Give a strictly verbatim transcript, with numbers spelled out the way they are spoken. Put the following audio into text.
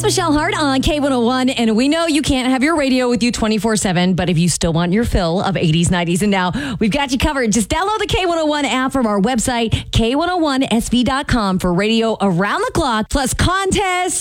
Michelle Hart on K one oh one, and we know you can't have your radio with you twenty-four seven, but if you still want your fill of eighties, nineties, and now, we've got you covered. Just download the K one oh one app from our website, K one oh one S V dot com, for radio around the clock, plus contests,